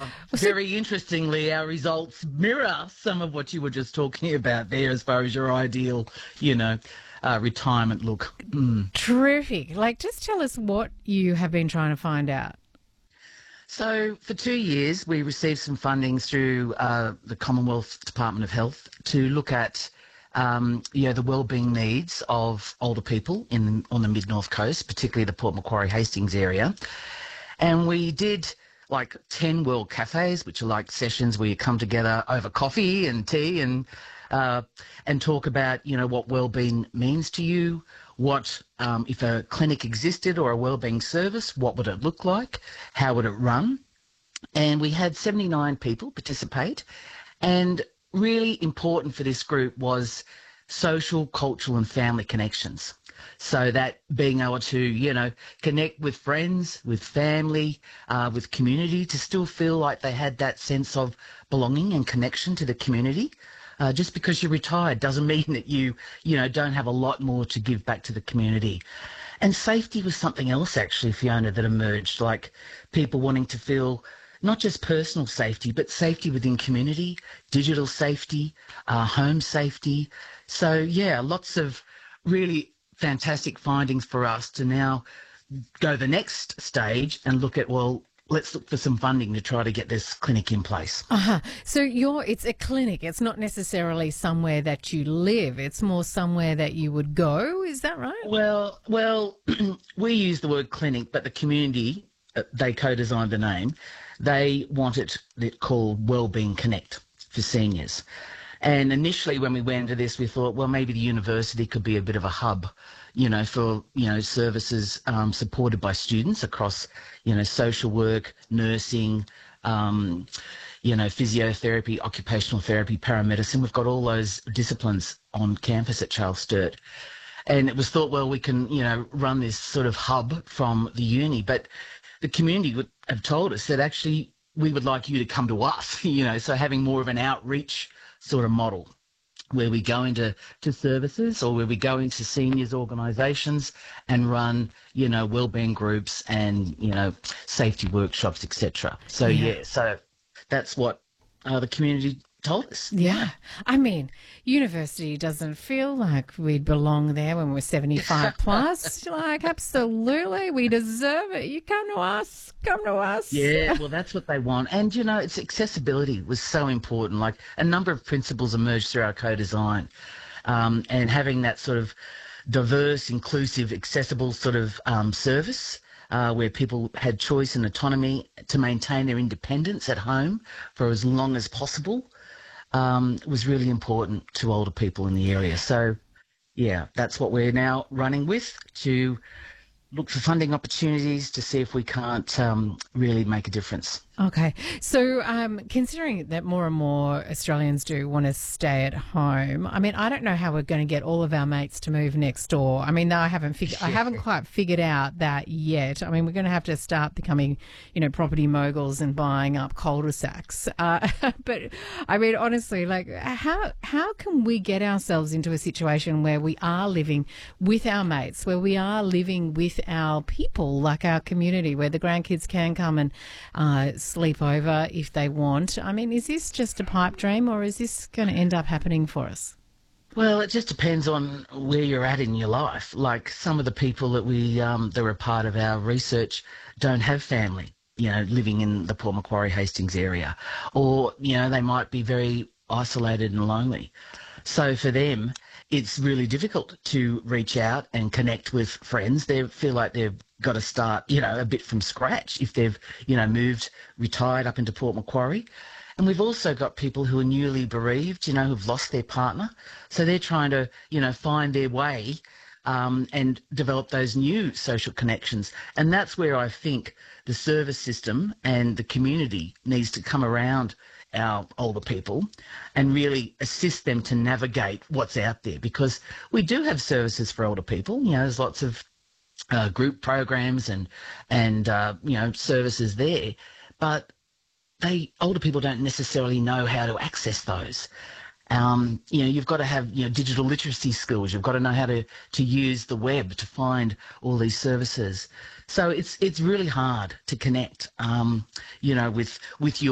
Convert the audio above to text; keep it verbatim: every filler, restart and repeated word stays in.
Well, so Very interestingly, our results mirror some of what you were just talking about there as far as your ideal, you know, uh, retirement look. Mm. terrific. Like, just tell us what you have been trying to find out. So for two years, we received some funding through uh, the Commonwealth Department of Health to look at, um, you know, the wellbeing needs of older people in on the mid north coast, particularly the Port Macquarie Hastings area. And we did like ten world cafes, which are like sessions where you come together over coffee and tea and uh, and talk about, you know, what wellbeing means to you, what um, if a clinic existed or a wellbeing service, what would it look like, how would it run? And we had seventy-nine people participate. And really important for this group was social, cultural and family connections. So that being able to, you know, connect with friends, with family, uh, with community, to still feel like they had that sense of belonging and connection to the community. Uh, just because you're retired doesn't mean that you, you know, don't have a lot more to give back to the community. And safety was something else, actually, Fiona, that emerged, like people wanting to feel not just personal safety, but safety within community, digital safety, uh, home safety. So, yeah, lots of really fantastic findings for us to now go the next stage and look at, well, let's look for some funding to try to get this clinic in place. Uh-huh. So you're, it's a clinic. It's not necessarily somewhere that you live. It's more somewhere that you would go. Is that right? Well, well, we use the word clinic, but the community, uh, they co-designed the name. They want it called Wellbeing Connect for seniors. And initially when we went into this, we thought, well, maybe the university could be a bit of a hub, you know, for, you know, services um, supported by students across, you know, social work, nursing, um, you know, physiotherapy, occupational therapy, paramedicine. We've got all those disciplines on campus at Charles Sturt. And it was thought, well, we can, you know, run this sort of hub from the uni. But the community would have told us that actually we would like you to come to us, you know, so having more of an outreach sort of model where we go into to services or where we go into seniors organisations and run, you know, wellbeing groups and, you know, safety workshops, et cetera. So, Yeah. yeah, so that's what uh, the community told us. Yeah. I mean, university doesn't feel like we'd belong there when we're seventy-five plus. Like, absolutely. We deserve it. You come to us. Come to us. Yeah, well, that's what they want. And, you know, it's accessibility was so important. Like a number of principles emerged through our co-design um, and having that sort of diverse, inclusive, accessible sort of um, service uh, where people had choice and autonomy to maintain their independence at home for as long as possible um, was really important to older people in the area. So, yeah, that's what we're now running with to look for funding opportunities to see if we can't um, really make a difference. Okay. So um, considering that more and more Australians do want to stay at home, I mean, I don't know how we're going to get all of our mates to move next door. I mean, I haven't figured, I haven't quite figured out that yet. I mean, we're going to have to start becoming, you know, property moguls and buying up cul-de-sacs. Uh, but I mean, honestly, like how, how can we get ourselves into a situation where we are living with our mates, where we are living with our people, like our community, where the grandkids can come and uh, sleep over if they want? I mean, is this just a pipe dream or is this going to end up happening for us? Well, it just depends on where you're at in your life. Like some of the people that we um, that were part of our research don't have family, you know, living in the Port Macquarie Hastings area, or, you know, they might be very isolated and lonely. So for them, it's really difficult to reach out and connect with friends. They feel like they've got to start, you know, a bit from scratch if they've, you know, moved, retired up into Port Macquarie. And we've also got people who are newly bereaved, you know, who've lost their partner. So they're trying to, you know, find their way um, and develop those new social connections. And that's where I think the service system and the community needs to come around our older people and really assist them to navigate what's out there, because we do have services for older people. You know, there's lots of uh, group programs and and uh, you know, services there, but they older people don't necessarily know how to access those. Um, you know, you've got to have, you know, digital literacy skills. You've got to know how to, to use the web to find all these services. So it's it's really hard to connect, um, you know, with with your